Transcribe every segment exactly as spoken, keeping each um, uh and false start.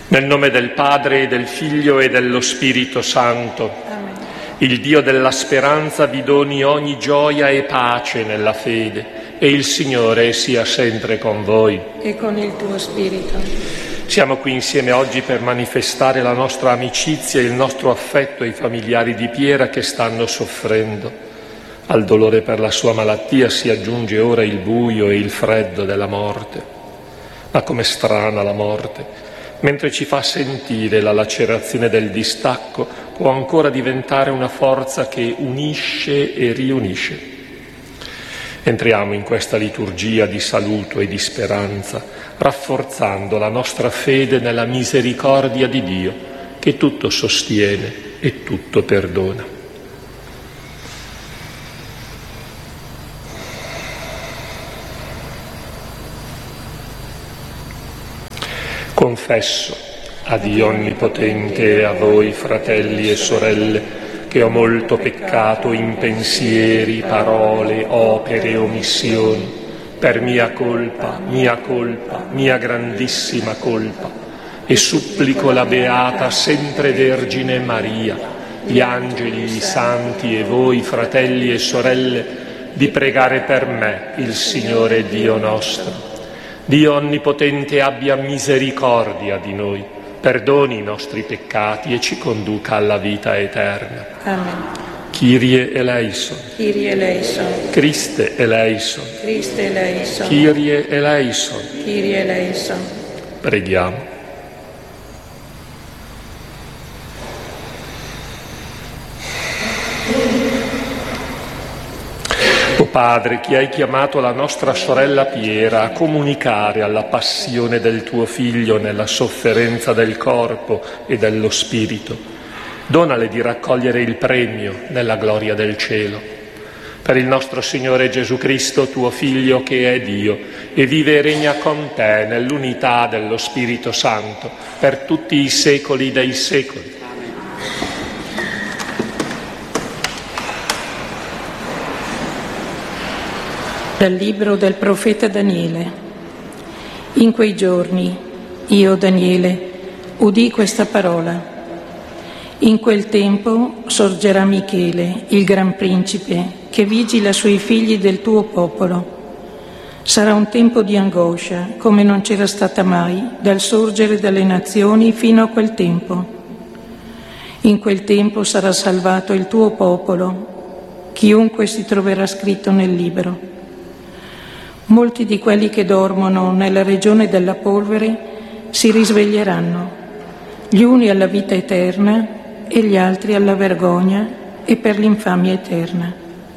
Nel nome del Padre, e del Figlio e dello Spirito Santo. Amen. Il Dio della speranza vi doni ogni gioia e pace nella fede, e il Signore sia sempre con voi. E con il tuo spirito. Siamo qui insieme oggi per manifestare la nostra amicizia e il nostro affetto ai familiari di Piera che stanno soffrendo. Al dolore per la sua malattia si aggiunge ora il buio e il freddo della morte. Ma com'è strana la morte! Mentre ci fa sentire la lacerazione del distacco, può ancora diventare una forza che unisce e riunisce. Entriamo in questa liturgia di saluto e di speranza, rafforzando la nostra fede nella misericordia di Dio, che tutto sostiene e tutto perdona. Confesso a Dio Onnipotente e a voi, fratelli e sorelle, che ho molto peccato in pensieri, parole, opere e omissioni, per mia colpa, mia colpa, mia grandissima colpa, e supplico la Beata Sempre Vergine Maria, gli angeli, i santi e voi, fratelli e sorelle, di pregare per me il Signore Dio nostro. Dio Onnipotente abbia misericordia di noi, perdoni i nostri peccati e ci conduca alla vita eterna. Amen. Kyrie eleison. Kyrie eleison. Christe eleison. Christe eleison. Kyrie eleison. Kyrie eleison. Preghiamo. O Padre, che hai chiamato la nostra sorella Piera a comunicare alla passione del tuo Figlio nella sofferenza del corpo e dello spirito, donale di raccogliere il premio nella gloria del cielo. Per il nostro Signore Gesù Cristo, tuo Figlio, che è Dio e vive e regna con te nell'unità dello Spirito Santo per tutti i secoli dei secoli. Dal libro del profeta Daniele. In quei giorni io, Daniele, udì questa parola. In quel tempo sorgerà Michele, il gran principe, che vigila sui figli del tuo popolo. Sarà un tempo di angoscia, come non c'era stata mai, dal sorgere delle nazioni fino a quel tempo. In quel tempo sarà salvato il tuo popolo, chiunque si troverà scritto nel libro. Molti di quelli che dormono nella regione della polvere si risveglieranno, gli uni alla vita eterna e gli altri alla vergogna e per l'infamia eterna.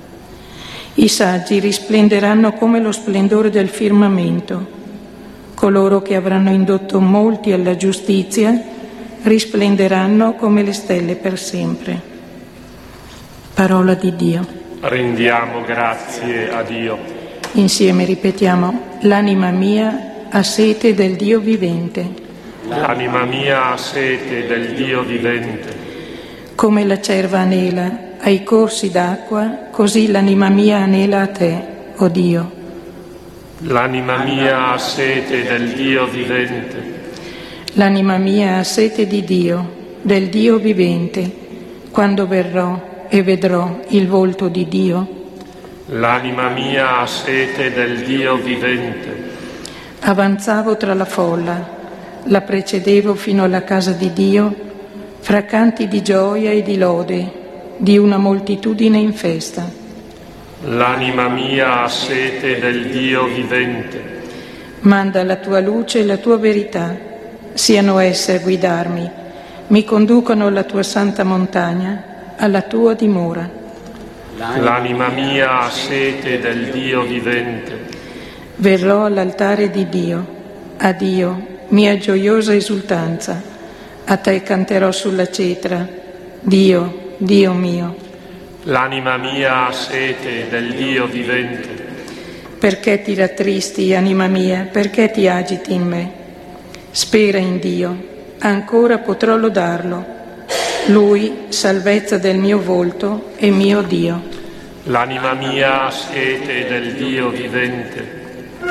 I saggi risplenderanno come lo splendore del firmamento. Coloro che avranno indotto molti alla giustizia risplenderanno come le stelle per sempre. Parola di Dio. Rendiamo grazie a Dio. Insieme ripetiamo: l'anima mia ha sete del Dio vivente. L'anima mia ha sete del Dio vivente. Come la cerva anela ai corsi d'acqua, così l'anima mia anela a te, o Dio. L'anima mia ha sete del Dio vivente. L'anima mia ha sete di Dio, del Dio vivente, quando verrò e vedrò il volto di Dio. L'anima mia ha sete del Dio vivente. Avanzavo tra la folla, la precedevo fino alla casa di Dio, fra canti di gioia e di lode, di una moltitudine in festa. L'anima mia ha sete del Dio vivente. Manda la tua luce e la tua verità, siano esse a guidarmi, mi conducano alla tua santa montagna, alla tua dimora. L'anima mia ha sete del Dio vivente. Verrò all'altare di Dio, a Dio, mia gioiosa esultanza. A te canterò sulla cetra, Dio, Dio mio. L'anima mia ha sete del Dio vivente. Perché ti rattristi, anima mia, perché ti agiti in me? Spera in Dio, ancora potrò lodarlo. Lui, salvezza del mio volto e mio Dio. L'anima mia ha sete del Dio vivente.